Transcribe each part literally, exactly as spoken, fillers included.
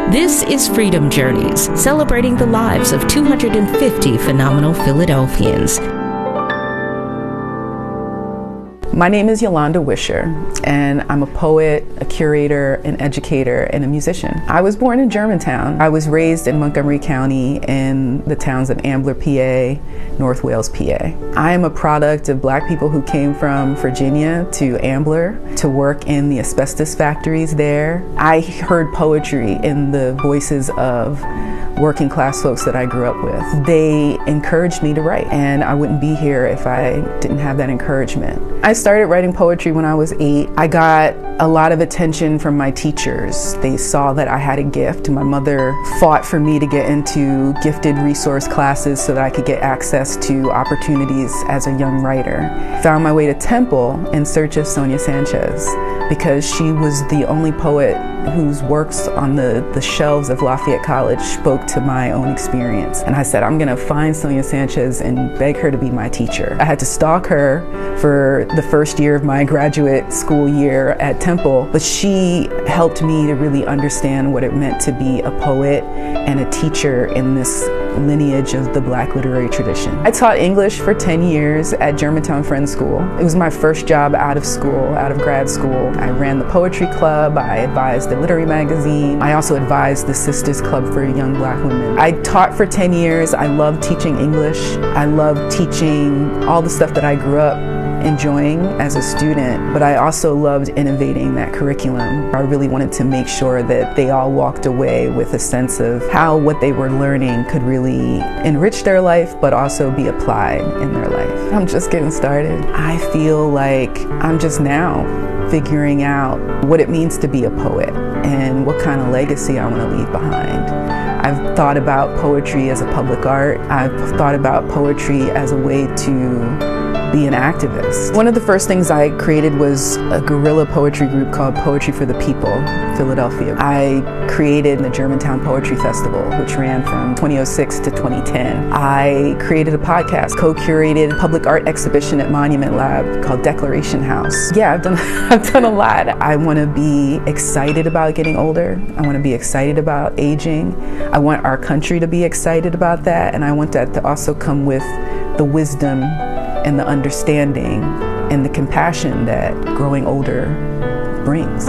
This is Freedom Journeys, celebrating the lives of two hundred fifty phenomenal Philadelphians. My name is Yolanda Wisher, and I'm a poet, a curator, an educator, and a musician. I was born in Germantown. I was raised in Montgomery County in the towns of Ambler, P A, North Wales, P A. I am a product of Black people who came from Virginia to Ambler to work in the asbestos factories there. I heard poetry in the voices of working class folks that I grew up with. They encouraged me to write, and I wouldn't be here if I didn't have that encouragement. I started writing poetry when I was eight. I got a lot of attention from my teachers. They saw that I had a gift. My mother fought for me to get into gifted resource classes so that I could get access to opportunities as a young writer. Found my way to Temple in search of Sonia Sanchez because she was the only poet whose works on the, the shelves of Lafayette College spoke to my own experience. And I said, I'm gonna find Sonia Sanchez and beg her to be my teacher. I had to stalk her for the first year of my graduate school year at Temple, but she helped me to really understand what it meant to be a poet and a teacher in this lineage of the Black literary tradition. I taught English for ten years at Germantown Friends School. It was my first job out of school, out of grad school. I ran the poetry club, I advised the literary magazine. I also advised the Sisters Club for Young Black Women. I taught for ten years. I loved teaching English. I loved teaching all the stuff that I grew up enjoying as a student, but I also loved innovating that curriculum. I really wanted to make sure that they all walked away with a sense of how what they were learning could really enrich their life, but also be applied in their life. I'm just getting started. I feel like I'm just now figuring out what it means to be a poet and what kind of legacy I want to leave behind. I've thought about poetry as a public art. I've thought about poetry as a way to be an activist. One of the first things I created was a guerrilla poetry group called Poetry for the People, Philadelphia. I created the Germantown Poetry Festival, which ran from twenty oh six to twenty ten. I created a podcast, co-curated a public art exhibition at Monument Lab called Declaration House. Yeah, I've done, I've done a lot. I want to be excited about getting older. I want to be excited about aging. I want our country to be excited about that, and I want that to also come with the wisdom and the understanding and the compassion that growing older brings.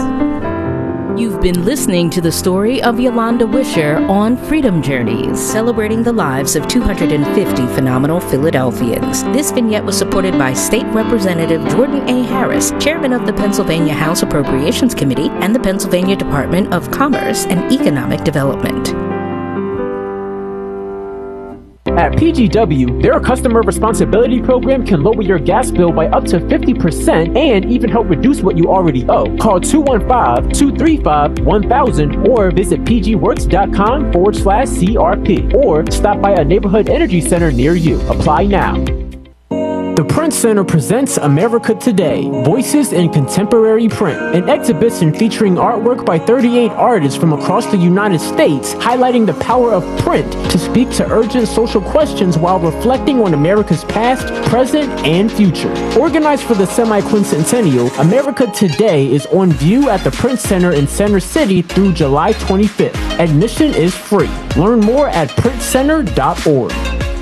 You've been listening to the story of Yolanda Wisher on Freedom Journeys, celebrating the lives of two hundred fifty phenomenal Philadelphians. This vignette was supported by State Representative Jordan A. Harris, Chairman of the Pennsylvania House Appropriations Committee and the Pennsylvania Department of Commerce and Economic Development. At P G W, their customer responsibility program can lower your gas bill by up to fifty percent and even help reduce what you already owe. Call two one five, two three five, one thousand or visit pgworks.com forward slash CRP or stop by a neighborhood energy center near you. Apply now. The Print Center presents America Today, Voices in Contemporary Print, an exhibition featuring artwork by thirty-eight artists from across the United States, highlighting the power of print to speak to urgent social questions while reflecting on America's past, present, and future. Organized for the semi-quincentennial, America Today is on view at the Print Center in Center City through July twenty-fifth. Admission is free. Learn more at print center dot org.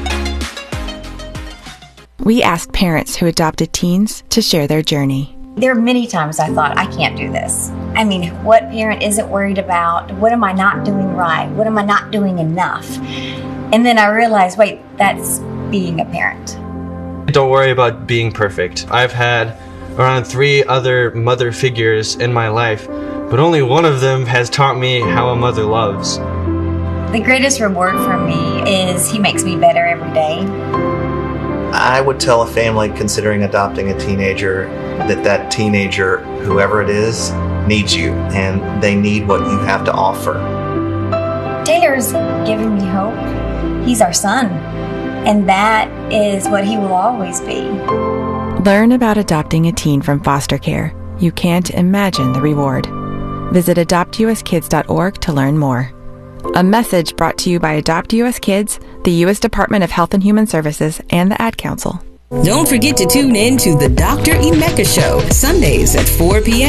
We asked parents who adopted teens to share their journey. There are many times I thought, I can't do this. I mean, what parent isn't worried about? What am I not doing right? What am I not doing enough? And then I realized, wait, that's being a parent. Don't worry about being perfect. I've had around three other mother figures in my life, but only one of them has taught me how a mother loves. The greatest reward for me is he makes me better every day. I would tell a family considering adopting a teenager that that teenager, whoever it is, needs you, and they need what you have to offer. Taylor's giving me hope. He's our son, and that is what he will always be. Learn about adopting a teen from foster care. You can't imagine the reward. Visit adopt u s kids dot org to learn more. A message brought to you by Adopt U S Kids, the U S Department of Health and Human Services, and the Ad Council. Don't forget to tune in to the Doctor Emeka Show, Sundays at four p.m.